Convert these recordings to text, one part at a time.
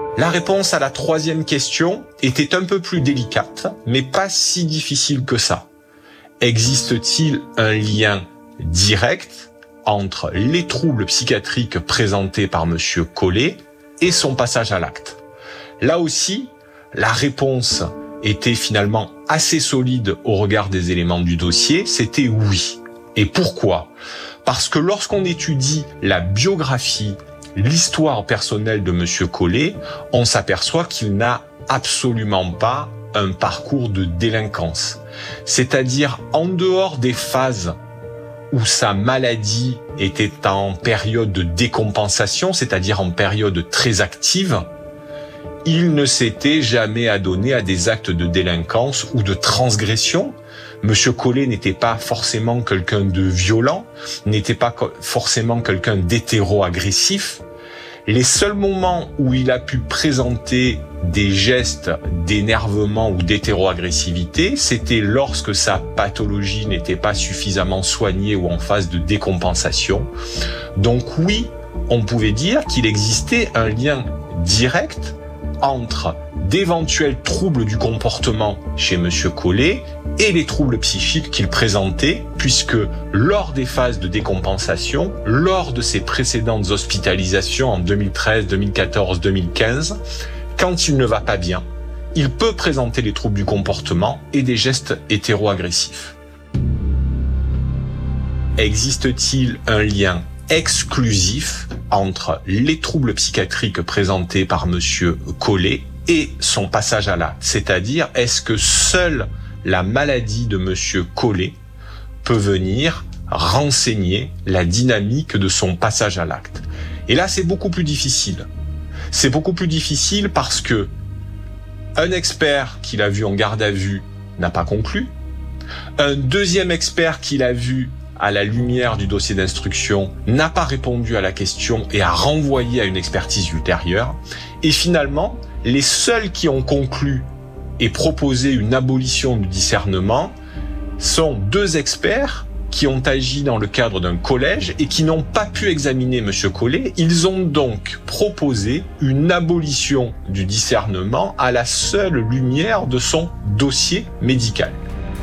La réponse à la troisième question était un peu plus délicate, mais pas si difficile que ça. Existe-t-il un lien direct entre les troubles psychiatriques présentés par Monsieur Collet et son passage à l'acte? Là aussi, la réponse était finalement assez solide au regard des éléments du dossier, c'était oui. Et pourquoi ? Parce que lorsqu'on étudie la biographie, l'histoire personnelle de Monsieur Collet, on s'aperçoit qu'il n'a absolument pas un parcours de délinquance. C'est-à-dire, en dehors des phases où sa maladie était en période de décompensation, c'est-à-dire en période très active, il ne s'était jamais adonné à des actes de délinquance ou de transgression. Monsieur Collet n'était pas forcément quelqu'un de violent, n'était pas forcément quelqu'un d'hétéro-agressif. Les seuls moments où il a pu présenter des gestes d'énervement ou d'hétéro-agressivité, c'était lorsque sa pathologie n'était pas suffisamment soignée ou en phase de décompensation. Donc oui, on pouvait dire qu'il existait un lien direct entre d'éventuels troubles du comportement chez Monsieur Collet et les troubles psychiques qu'il présentait, puisque lors des phases de décompensation, lors de ses précédentes hospitalisations en 2013, 2014, 2015, quand il ne va pas bien, il peut présenter les troubles du comportement et des gestes hétéro-agressifs. Existe-t-il un lien exclusif entre les troubles psychiatriques présentés par Monsieur Collet et son passage à l'acte? C'est-à-dire, est-ce que seule la maladie de Monsieur Collet peut venir renseigner la dynamique de son passage à l'acte? Et là, c'est beaucoup plus difficile. C'est beaucoup plus difficile parce que un expert qu'il a vu en garde à vue n'a pas conclu. Un deuxième expert qu'il a vu à la lumière du dossier d'instruction, n'a pas répondu à la question et a renvoyé à une expertise ultérieure. Et finalement, les seuls qui ont conclu et proposé une abolition du discernement sont deux experts qui ont agi dans le cadre d'un collège et qui n'ont pas pu examiner Monsieur Collet. Ils ont donc proposé une abolition du discernement à la seule lumière de son dossier médical.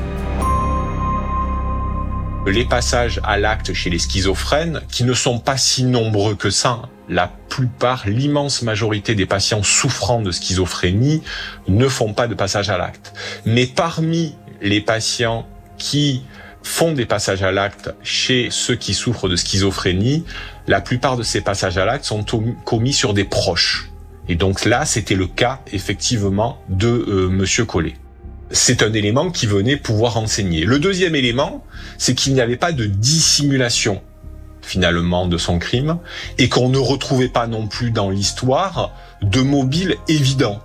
Les passages à l'acte chez les schizophrènes, qui ne sont pas si nombreux que ça, la plupart, l'immense majorité des patients souffrant de schizophrénie ne font pas de passage à l'acte. Mais parmi les patients qui font des passages à l'acte chez ceux qui souffrent de schizophrénie, la plupart de ces passages à l'acte sont commis sur des proches. Et donc là, c'était le cas, effectivement, de Monsieur Collet. C'est un élément qui venait pouvoir renseigner. Le deuxième élément, c'est qu'il n'y avait pas de dissimulation, finalement, de son crime, et qu'on ne retrouvait pas non plus dans l'histoire de mobile évident.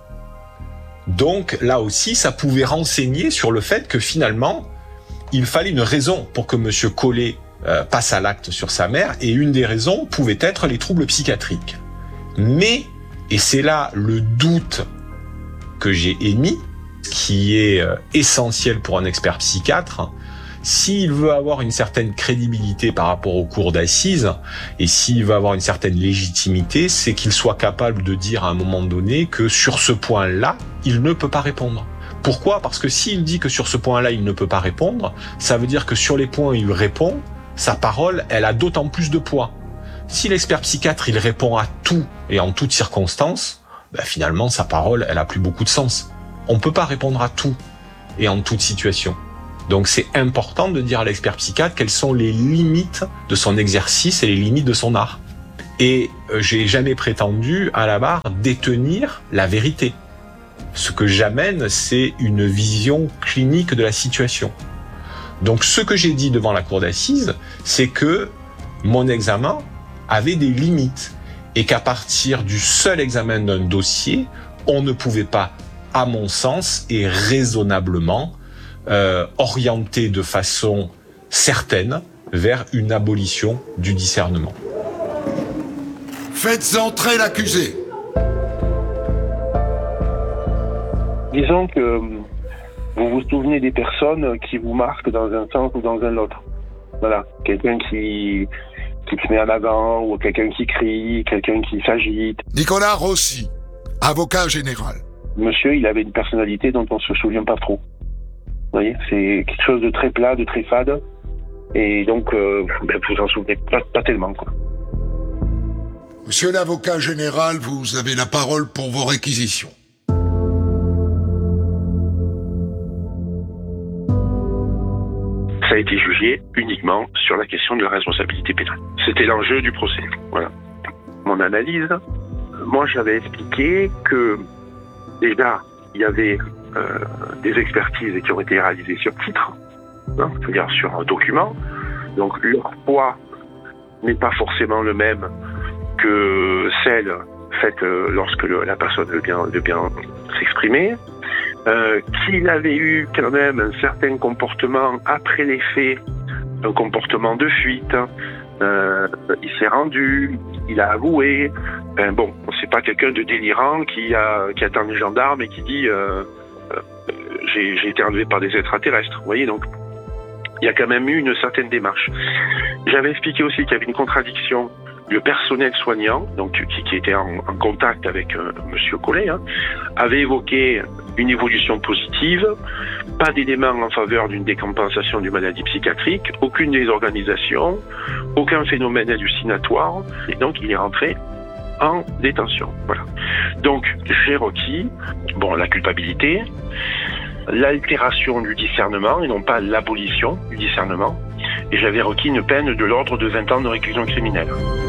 Donc, là aussi, ça pouvait renseigner sur le fait que, finalement, il fallait une raison pour que Monsieur Collet passe à l'acte sur sa mère, et une des raisons pouvait être les troubles psychiatriques. Mais, et c'est là le doute que j'ai émis, qui est essentiel pour un expert psychiatre, s'il veut avoir une certaine crédibilité par rapport aux cours d'assises, et s'il veut avoir une certaine légitimité, c'est qu'il soit capable de dire à un moment donné que sur ce point-là, il ne peut pas répondre. Pourquoi ? Parce que s'il dit que sur ce point-là, il ne peut pas répondre, ça veut dire que sur les points où il répond, sa parole, elle a d'autant plus de poids. Si l'expert psychiatre, il répond à tout et en toutes circonstances, finalement, sa parole, elle a plus beaucoup de sens. On peut pas répondre à tout et en toute situation. Donc c'est important de dire à l'expert psychiatre quelles sont les limites de son exercice et les limites de son art. Et j'ai jamais prétendu à la barre détenir la vérité. Ce que j'amène, c'est une vision clinique de la situation. Donc ce que j'ai dit devant la cour d'assises, c'est que mon examen avait des limites et qu'à partir du seul examen d'un dossier, on ne pouvait pas, à mon sens, et raisonnablement, orienter de façon certaine vers une abolition du discernement. Faites entrer l'accusé. Disons que vous vous souvenez des personnes qui vous marquent dans un sens ou dans un autre. Voilà, quelqu'un qui se met en avant, ou quelqu'un qui crie, quelqu'un qui s'agite. Nicolas Rossi, avocat général. Monsieur, il avait une personnalité dont on se souvient pas trop. Vous voyez, c'est quelque chose de très plat, de très fade. Et donc, vous en souvenez pas tellement, quoi. Monsieur l'avocat général, vous avez la parole pour vos réquisitions. Ça a été jugé uniquement sur la question de la responsabilité pénale. C'était l'enjeu du procès. Voilà. Mon analyse, moi j'avais expliqué que déjà il y avait des expertises qui ont été réalisées sur titre, hein, c'est-à-dire sur un document. Donc leur poids n'est pas forcément le même que celle faite lorsque la personne veut bien s'exprimer. Qu'il avait eu quand même un certain comportement après les faits, un comportement de fuite. Il s'est rendu, il a avoué. C'est pas quelqu'un de délirant qui attend les gendarmes et qui dit j'ai été enlevé par des extraterrestres. Vous voyez, donc il y a quand même eu une certaine démarche. J'avais expliqué aussi qu'il y avait une contradiction. Le personnel soignant, donc qui était en contact avec Monsieur Collet, avait évoqué une évolution positive, pas d'éléments en faveur d'une décompensation d'une maladie psychiatrique, aucune désorganisation, aucun phénomène hallucinatoire, et donc il est rentré en détention. Voilà. Donc j'ai requis la culpabilité, l'altération du discernement et non pas l'abolition du discernement, et j'avais requis une peine de l'ordre de 20 ans de réclusion criminelle.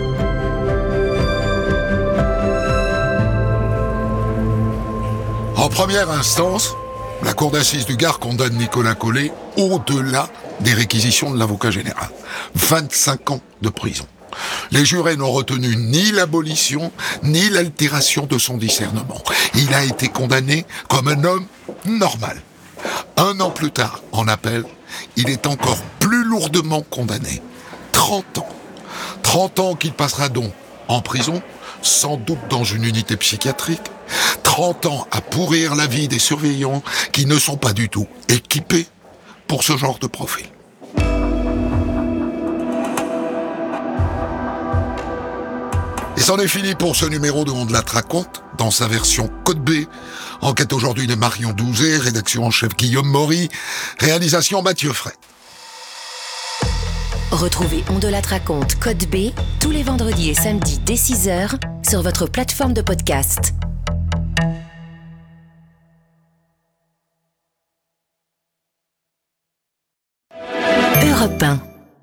En première instance, la cour d'assises du Gard condamne Nicolas Collet au-delà des réquisitions de l'avocat général. 25 ans de prison. Les jurés n'ont retenu ni l'abolition, ni l'altération de son discernement. Il a été condamné comme un homme normal. 1 an plus tard, en appel, il est encore plus lourdement condamné. 30 ans. 30 ans qu'il passera donc en prison, sans doute dans une unité psychiatrique. 30 ans à pourrir la vie des surveillants qui ne sont pas du tout équipés pour ce genre de profil. Et c'en est fini pour ce numéro de On de la raconte, dans sa version Code B. Enquête aujourd'hui de Marion Douzet, rédaction en chef Guillaume Maury, réalisation Mathieu Fray. Retrouvez On de la raconte Code B tous les vendredis et samedis dès 6h sur votre plateforme de podcast. Europe 1.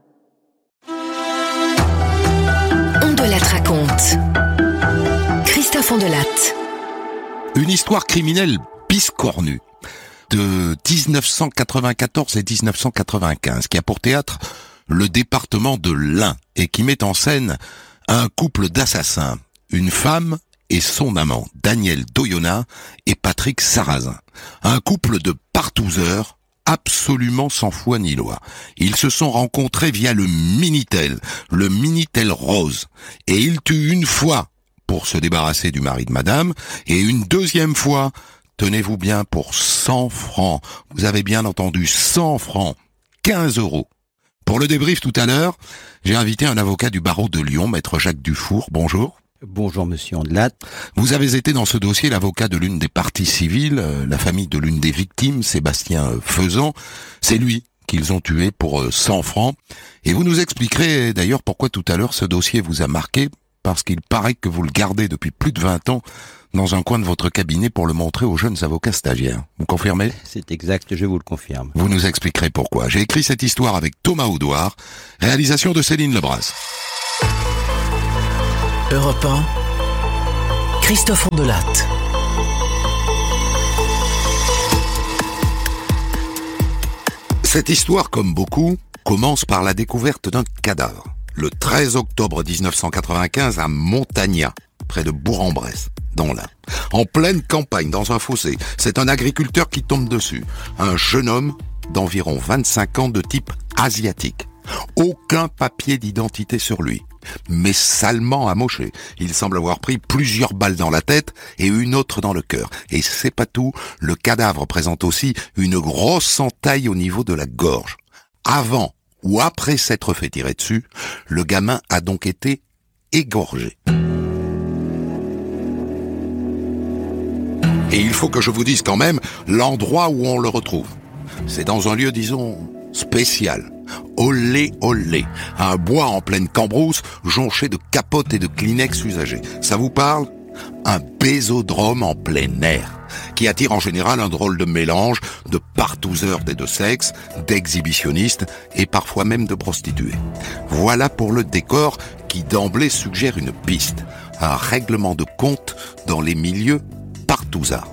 On de la raconte. Christophe Ondelatte. Une histoire criminelle biscornue de 1994 et 1995 qui a pour théâtre le département de l'Ain et qui met en scène un couple d'assassins, une femme et son amant, Daniel Doyona et Patrick Sarrazin. Un couple de partouzeurs absolument sans foi ni loi. Ils se sont rencontrés via le Minitel rose, et ils tuent une fois pour se débarrasser du mari de madame, et une deuxième fois, tenez-vous bien, pour 100 francs. Vous avez bien entendu, 100 francs, 15 €. Pour le débrief tout à l'heure, j'ai invité un avocat du barreau de Lyon, maître Jacques Dufour. Bonjour. Bonjour monsieur Ondelatte. Vous avez été dans ce dossier l'avocat de l'une des parties civiles, la famille de l'une des victimes, Sébastien Faisan. C'est lui qu'ils ont tué pour 100 francs. Et vous nous expliquerez d'ailleurs pourquoi tout à l'heure ce dossier vous a marqué, parce qu'il paraît que vous le gardez depuis plus de 20 ans dans un coin de votre cabinet pour le montrer aux jeunes avocats stagiaires. Vous confirmez ? C'est exact, je vous le confirme. Vous nous expliquerez pourquoi. J'ai écrit cette histoire avec Thomas Audouard, réalisation de Céline Lebras. Europe 1, Christophe Ondelatte. Cette histoire, comme beaucoup, commence par la découverte d'un cadavre. Le 13 octobre 1995 à Montagnat, près de Bourg-en-Bresse, dans l'Ain. En pleine campagne, dans un fossé, c'est un agriculteur qui tombe dessus. Un jeune homme d'environ 25 ans de type asiatique. Aucun papier d'identité sur lui, mais salement amoché. Il semble avoir pris plusieurs balles dans la tête et une autre dans le cœur. Et c'est pas tout, le cadavre présente aussi une grosse entaille au niveau de la gorge. Avant ou après s'être fait tirer dessus, le gamin a donc été égorgé. Et il faut que je vous dise quand même l'endroit où on le retrouve. C'est dans un lieu, disons, spécial. Olé, olé. Un bois en pleine cambrousse, jonché de capotes et de Kleenex usagés. Ça vous parle ? Un bésodrome en plein air, qui attire en général un drôle de mélange de partouzeurs des deux sexes, d'exhibitionnistes et parfois même de prostituées. Voilà pour le décor qui d'emblée suggère une piste, un règlement de compte dans les milieux partouzards.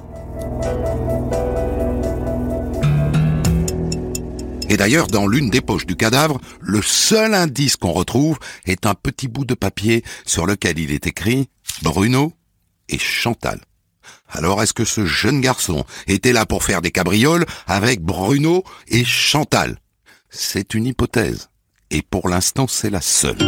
Et d'ailleurs, dans l'une des poches du cadavre, le seul indice qu'on retrouve est un petit bout de papier sur lequel il est écrit « Bruno et Chantal ». Alors est-ce que ce jeune garçon était là pour faire des cabrioles avec Bruno et Chantal ? C'est une hypothèse, et pour l'instant c'est la seule.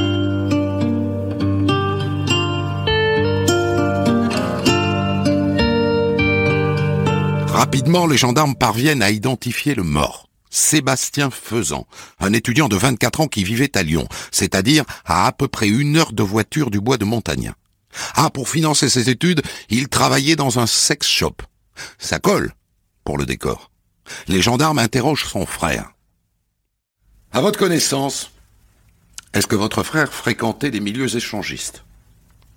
Rapidement, les gendarmes parviennent à identifier le mort. Sébastien Faisan, un étudiant de 24 ans qui vivait à Lyon, c'est-à-dire à peu près 1 heure de voiture du bois de Montagnin. Ah, pour financer ses études, il travaillait dans un sex shop. Ça colle pour le décor. Les gendarmes interrogent son frère. À votre connaissance, est-ce que votre frère fréquentait des milieux échangistes ? Oui ?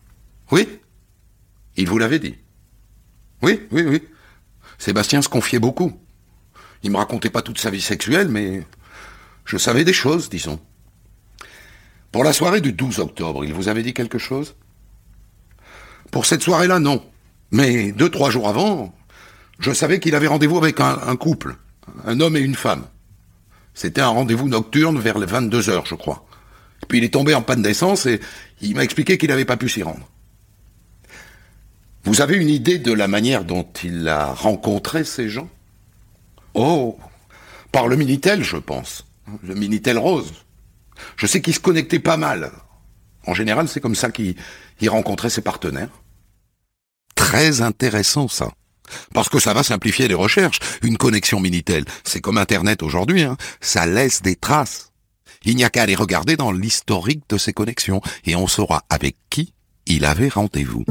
Il vous l'avait dit ? Oui. Sébastien se confiait beaucoup. Il me racontait pas toute sa vie sexuelle, mais je savais des choses, disons. Pour la soirée du 12 octobre, il vous avait dit quelque chose ? Pour cette soirée-là, non. Mais 2-3 jours avant, je savais qu'il avait rendez-vous avec un couple, un homme et une femme. C'était un rendez-vous nocturne vers les 22h, je crois. Puis il est tombé en panne d'essence et il m'a expliqué qu'il n'avait pas pu s'y rendre. Vous avez une idée de la manière dont il a rencontré ces gens ? Oh, par le Minitel, je pense. Le Minitel rose. Je sais qu'il se connectait pas mal. En général, c'est comme ça qu'il rencontrait ses partenaires. Très intéressant, ça. Parce que ça va simplifier les recherches. Une connexion Minitel, c'est comme Internet aujourd'hui, hein. Ça laisse des traces. Il n'y a qu'à aller regarder dans l'historique de ces connexions et on saura avec qui il avait rendez-vous.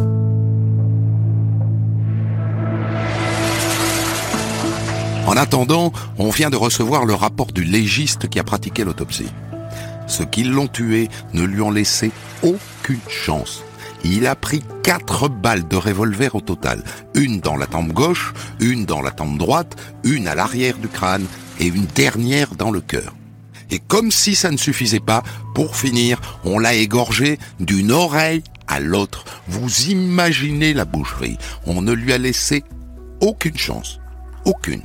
En attendant, on vient de recevoir le rapport du légiste qui a pratiqué l'autopsie. Ceux qui l'ont tué ne lui ont laissé aucune chance. Il a pris 4 balles de revolver au total. Une dans la tempe gauche, une dans la tempe droite, une à l'arrière du crâne et une dernière dans le cœur. Et comme si ça ne suffisait pas, pour finir, on l'a égorgé d'une oreille à l'autre. Vous imaginez la boucherie. On ne lui a laissé aucune chance. Aucune.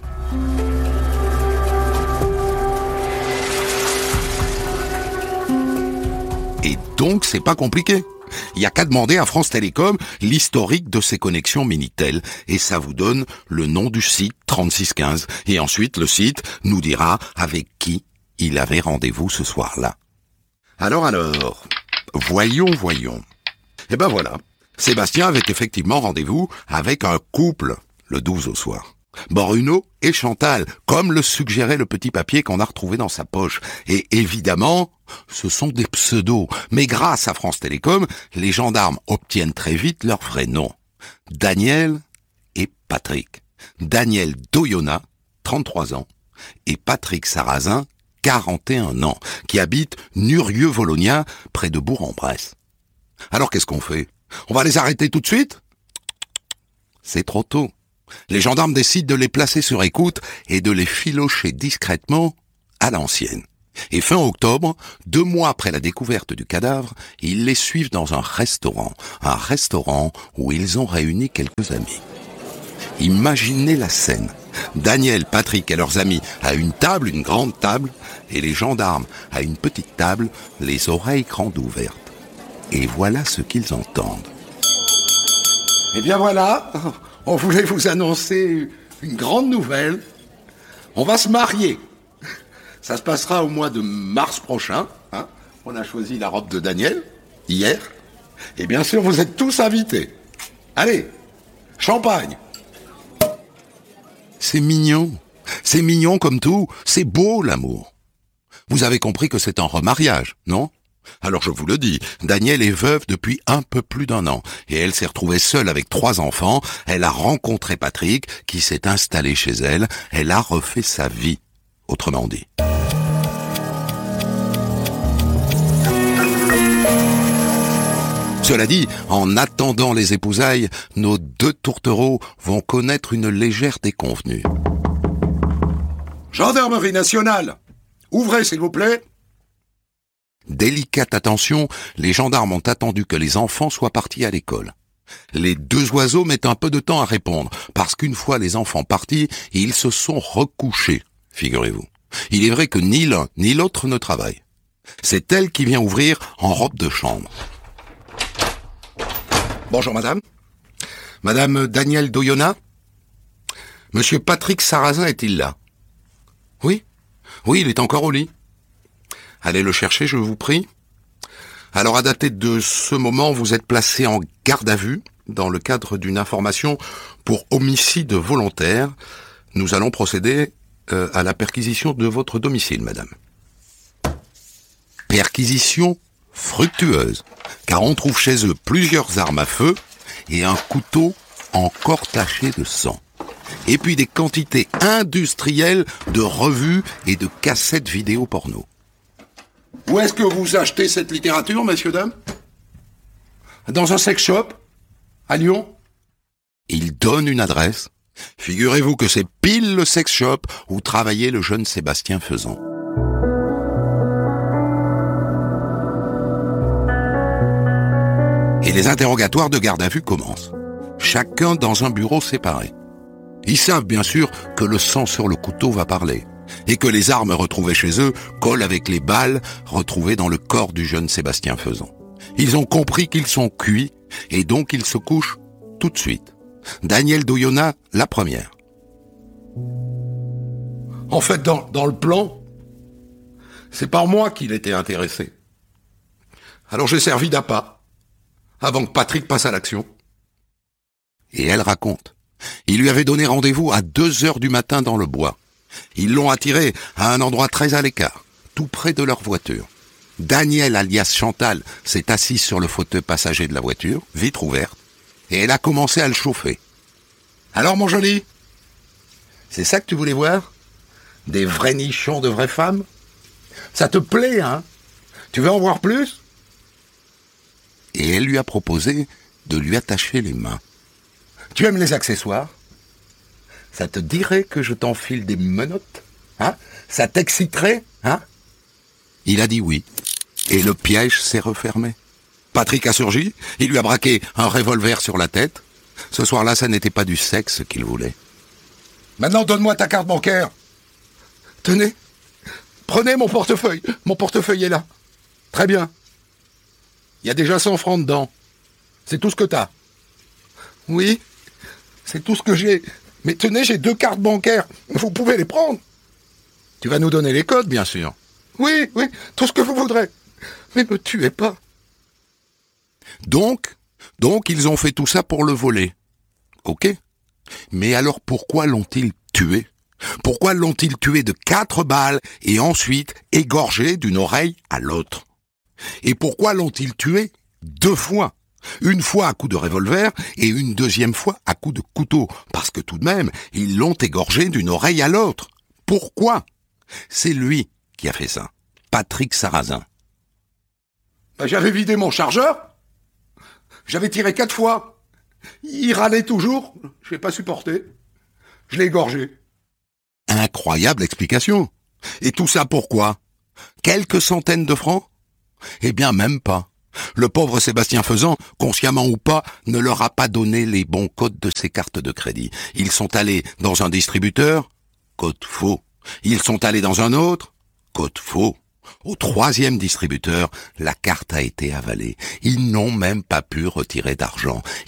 Et donc, c'est pas compliqué. Il n'y a qu'à demander à France Télécom l'historique de ses connexions Minitel et ça vous donne le nom du site 3615. Et ensuite, le site nous dira avec qui il avait rendez-vous ce soir-là. Alors, voyons. Eh ben voilà, Sébastien avait effectivement rendez-vous avec un couple le 12 au soir. Bruno et Chantal, comme le suggérait le petit papier qu'on a retrouvé dans sa poche. Et évidemment, ce sont des pseudos. Mais grâce à France Télécom, les gendarmes obtiennent très vite leur vrai nom. Daniel et Patrick. Daniel Doyona, 33 ans, et Patrick Sarrazin, 41 ans, qui habite Nurieux-Volonia, près de Bourg-en-Bresse. Alors qu'est-ce qu'on fait ? On va les arrêter tout de suite ? C'est trop tôt. Les gendarmes décident de les placer sur écoute et de les filocher discrètement à l'ancienne. Et fin octobre, 2 mois après la découverte du cadavre, ils les suivent dans un restaurant où ils ont réuni quelques amis. Imaginez la scène. Daniel, Patrick et leurs amis à une table, une grande table, et les gendarmes à une petite table, les oreilles grandes ouvertes. Et voilà ce qu'ils entendent. Eh bien voilà, on voulait vous annoncer une grande nouvelle. On va se marier. Ça se passera au mois de mars prochain. Hein. On a choisi la robe de Daniel, hier. Et bien sûr, vous êtes tous invités. Allez, champagne. C'est mignon comme tout. C'est beau l'amour. Vous avez compris que c'est un remariage, non ? Alors je vous le dis, Danielle est veuve depuis un peu plus d'1 an et elle s'est retrouvée seule avec 3 enfants. Elle a rencontré Patrick qui s'est installé chez elle. Elle a refait sa vie, autrement dit. Cela dit, en attendant les épousailles, nos 2 tourtereaux vont connaître une légère déconvenue. Gendarmerie nationale, ouvrez s'il vous plaît. Délicate attention, les gendarmes ont attendu que les enfants soient partis à l'école. Les 2 oiseaux mettent un peu de temps à répondre, parce qu'une fois les enfants partis, ils se sont recouchés, figurez-vous. Il est vrai que ni l'un ni l'autre ne travaille. C'est elle qui vient ouvrir en robe de chambre. Bonjour madame. Madame Danielle Doyona. Monsieur Patrick Sarrazin est-il là? Oui, il est encore au lit. Allez le chercher, je vous prie. Alors, à dater de ce moment, vous êtes placé en garde à vue dans le cadre d'une information pour homicide volontaire. Nous allons procéder à la perquisition de votre domicile, madame. Perquisition fructueuse, car on trouve chez eux plusieurs armes à feu et un couteau encore taché de sang. Et puis des quantités industrielles de revues et de cassettes vidéo porno. Où est-ce que vous achetez cette littérature, messieurs, dames? Dans un sex shop? À Lyon? Il donne une adresse. Figurez-vous que c'est pile le sex shop où travaillait le jeune Sébastien Faisan. Et les interrogatoires de garde à vue commencent. Chacun dans un bureau séparé. Ils savent bien sûr que le sang sur le couteau va parler. Et que les armes retrouvées chez eux collent avec les balles retrouvées dans le corps du jeune Sébastien Faisan. Ils ont compris qu'ils sont cuits, et donc ils se couchent tout de suite. Danielle Doyona, la première. En fait, dans le plan, c'est par moi qu'il était intéressé. Alors j'ai servi d'appât, avant que Patrick passe à l'action. Et elle raconte. Il lui avait donné rendez-vous à 2h du matin dans le bois. Ils l'ont attiré à un endroit très à l'écart, tout près de leur voiture. Danielle, alias Chantal, s'est assise sur le fauteuil passager de la voiture, vitre ouverte, et elle a commencé à le chauffer. « Alors, mon joli, c'est ça que tu voulais voir? Des vrais nichons de vraies femmes? Ça te plaît, hein? Tu veux en voir plus ?» Et elle lui a proposé de lui attacher les mains. « Tu aimes les accessoires? Ça te dirait que je t'enfile des menottes? Hein? Ça t'exciterait? Hein ?» Il a dit oui, et le piège s'est refermé. Patrick a surgi, il lui a braqué un revolver sur la tête. Ce soir-là, ça n'était pas du sexe qu'il voulait. « Maintenant, donne-moi ta carte bancaire. Tenez, prenez mon portefeuille. Mon portefeuille est là. Très bien. Il y a déjà 100 francs dedans. C'est tout ce que t'as. »« Oui, c'est tout ce que j'ai. Mais tenez, j'ai 2 cartes bancaires. Vous pouvez les prendre. »« Tu vas nous donner les codes, bien sûr. »« Oui, tout ce que vous voudrez. Mais me tuez pas. » Donc, ils ont fait tout ça pour le voler. Ok. Mais alors pourquoi l'ont-ils tué? Pourquoi l'ont-ils tué de 4 balles et ensuite égorgé d'une oreille à l'autre? Et pourquoi l'ont-ils tué 2 fois? Une fois à coup de revolver et une deuxième fois à coup de couteau. Parce que tout de même, ils l'ont égorgé d'une oreille à l'autre. Pourquoi? C'est lui qui a fait ça. Patrick Sarrazin. J'avais vidé mon chargeur. J'avais tiré 4 fois. Il râlait toujours. Je n'ai pas supporté. Je l'ai égorgé. Incroyable explication. Et tout ça pourquoi? Quelques centaines de francs? Eh bien, même pas. Le pauvre Sébastien Faisan, consciemment ou pas, ne leur a pas donné les bons codes de ses cartes de crédit. Ils sont allés dans un distributeur, code faux. Ils sont allés dans un autre, code faux. Au 3e distributeur, la carte a été avalée. Ils n'ont même pas pu retirer d'argent.